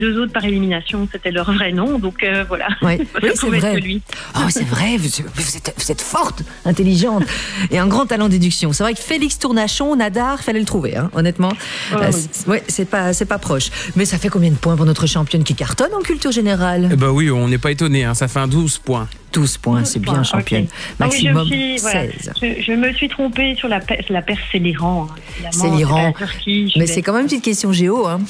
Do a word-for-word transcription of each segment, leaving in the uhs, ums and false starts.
deux autres par élimination, c'était leur vrai nom. Donc euh, voilà, Ouais. Oui, ça c'est pouvait vrai. être lui. Oh, c'est vrai, vous, vous êtes, vous êtes forte, intelligente et un grand talent d'éduction. C'est vrai que Félix Tournachon, Nadar, fallait le trouver, hein, honnêtement. Oh, Euh, oui. c'est- ouais, c'est pas, c'est pas proche. Mais ça fait combien de points pour notre championne qui cartonne en culture générale? Eh ben oui, on n'est pas étonné, hein, ça fait un douze points. douze points, c'est bien, Point, championne. ok. Ah oui, je, me Maximum suis, voilà, seize. je, je me suis trompée sur la, per- la Perse et l'Iran. hein, évidemment. C'est l'Iran. la Turquie, je Mais vais- c'est quand même une petite question géo, hein.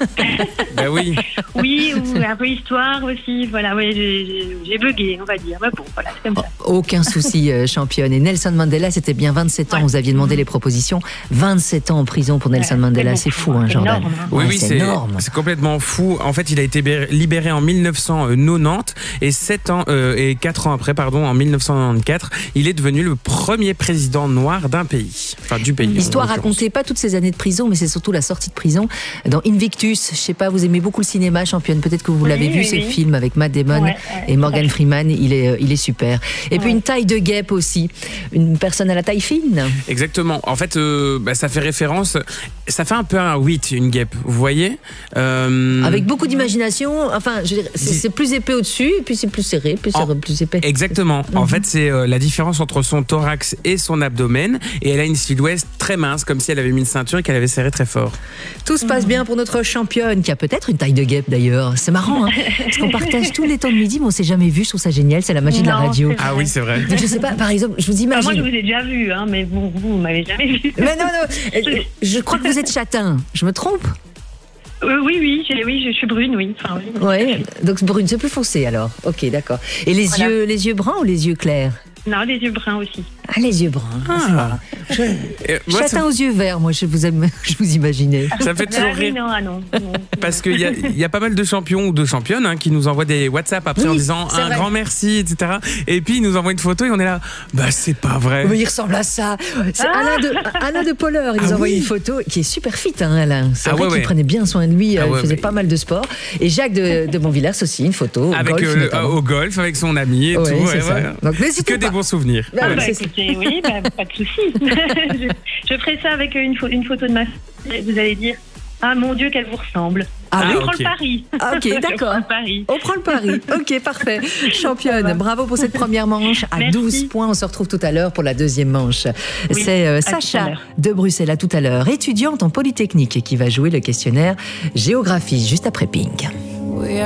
Ben oui. Oui, ou un peu histoire aussi. Voilà, oui, j'ai- j'ai j'ai bugué, on va dire. Mais bon, voilà, c'est comme ça. Aucun souci, euh, championne. Et Nelson Mandela, c'était bien vingt-sept ans. Ouais. Vous aviez demandé les propositions. vingt-sept ans en prison pour Nelson Ouais, Mandela. c'est C'est beaucoup, fou, hein, c'est Jordan. énorme, hein. Oui, Ouais, oui, c'est c'est énorme. c'est complètement fou. En fait, il a été bé- libéré en mille neuf cent quatre-vingt-dix et sept ans euh, et quatre ans après, pardon, en mille neuf cent quatre-vingt-quatorze, il est devenu le premier président noir d'un pays, enfin du pays. Histoire en l'occurrence. racontée, pas toutes ces années de prison, mais c'est surtout la sortie de prison dans Invictus. Je sais pas, vous aimez beaucoup le cinéma, championne. Peut-être que vous Oui, l'avez vu, oui, ce oui. film avec Matt Damon Ouais, ouais, et tout Morgan à fait. Freeman. Il est, euh, il est super. Et puis Ouais. une taille de guêpe aussi. Une personne à la taille fine. Exactement. En fait, euh, bah, ça fait référence. Ça fait un peu un huit, une guêpe. Vous voyez Euh, Avec beaucoup d'imagination. Enfin, je veux dire, c'est c'est plus épais au-dessus, et puis c'est plus serré, plus, En- serré, plus épais. Exactement. En fait, c'est euh, la différence entre son thorax et son abdomen. Et elle a une silhouette très mince, comme si elle avait mis une ceinture et qu'elle avait serré très fort. Tout se passe bien pour notre championne, qui a peut-être une taille de guêpe d'ailleurs. C'est marrant, hein, parce qu'on partage tous les temps de midi, mais on s'est jamais vu. Je trouve ça génial. C'est la magie de la Non, radio. c'est vrai. Ah oui, c'est vrai. Donc, je sais pas, par exemple, je vous Enfin, imagine. moi, je vous ai déjà vu, hein, mais vous, vous, vous m'avez jamais vu. Mais non, non, euh, je crois que vous êtes châtain. Je me trompe? Euh, oui, oui, j'ai- oui, je suis brune, oui. Enfin, oui. Oui. Donc brune, c'est plus foncé alors. Ok, d'accord. Et les Voilà. yeux, les yeux bruns ou les yeux clairs? Non, les yeux bruns aussi. Ah, les yeux bruns. Ah. Je- Et moi, Châtain ça, aux yeux verts, moi, je vous, aime, je vous imaginais. ça me fait toujours Ah, oui, rire. non, ah non. non. Parce qu'il y a, il y a pas mal de champions ou de championnes hein, qui nous envoient des WhatsApp après Oui, en disant c'est un vrai. grand merci, et cetera. Et puis ils nous envoient une photo et on est là, bah c'est pas vrai. Mais il ressemble à ça. C'est Ah. Alain de, Alain de Polleur. Il nous Ah envoie oui. une photo qui est super fit, hein, Alain. C'est Ah vrai ouais, qu'il ouais. prenait bien soin de lui. Ah euh, ouais, il faisait mais- pas mal de sport. Et Jacques de, de Bonvillers aussi, une photo. au Avec golf, euh, notamment. au golf, avec son ami et Ouais, tout. c'est ça. Donc, C'est n'hésitez que des pas. bons souvenirs. Ah, Ouais. Bah, c'est ça. écoutez, oui, bah, pas de souci. je, je ferai ça avec une, pho- une photo de ma fille. Vous allez dire, ah mon Dieu, qu'elle vous ressemble. Ah je oui, prends ok. le pari. Ah, ok, Je d'accord. prends le pari. On prend le pari. Ok, parfait. Championne, bravo pour cette première manche. À Merci. douze points, on se retrouve tout à l'heure pour la deuxième manche. Oui, C'est euh, à tout à Sacha l'heure. de Bruxelles à tout à l'heure, étudiante en Polytechnique, qui va jouer le questionnaire géographie juste après Pink.